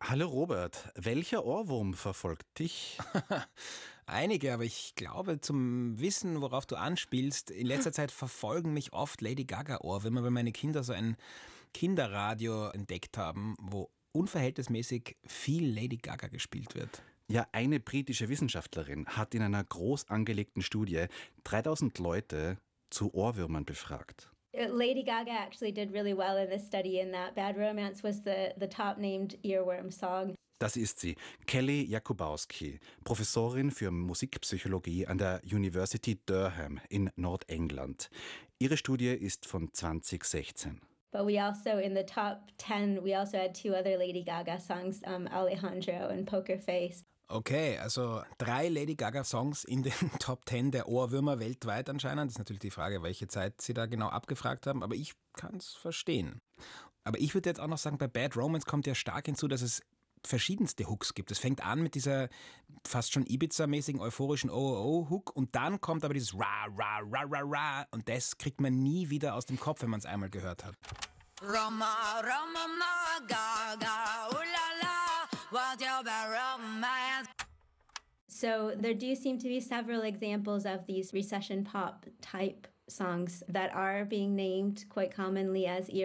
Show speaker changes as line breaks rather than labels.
Hallo Robert, welcher Ohrwurm verfolgt dich?
Einige, aber ich glaube, zum Wissen, worauf du anspielst, in letzter Zeit verfolgen mich oft Lady Gaga-Ohrwürmer, weil meine Kinder so ein Kinderradio entdeckt haben, wo unverhältnismäßig viel Lady Gaga gespielt wird.
Ja, eine britische Wissenschaftlerin hat in einer groß angelegten Studie 3000 Leute zu Ohrwürmern befragt.
Lady Gaga actually did really well in this study in that Bad Romance was the top named earworm song.
Das ist sie, Kelly Jakubowski, Professorin für Musikpsychologie an der University Durham in Nordengland. Ihre Studie ist von 2016.
But we also, in the top 10, we also had two other Lady Gaga songs, Alejandro and Poker Face.
Okay, also 3 Lady Gaga-Songs in den Top 10 der Ohrwürmer weltweit anscheinend. Das ist natürlich die Frage, welche Zeit sie da genau abgefragt haben, aber ich kann es verstehen. Aber ich würde jetzt auch noch sagen, bei Bad Romance kommt ja stark hinzu, dass es verschiedenste Hooks gibt. Es fängt an mit dieser fast schon Ibiza-mäßigen euphorischen Oh-Oh-Oh-Hook und dann kommt aber dieses Ra-Ra-Ra-Ra-Ra und das kriegt man nie wieder aus dem Kopf, wenn man es einmal gehört hat.
Roma, Roma, ma, Gaga, ooh la la, what's your bad romance?
So there do seem to be several examples of these recession pop type songs that are being named quite commonly as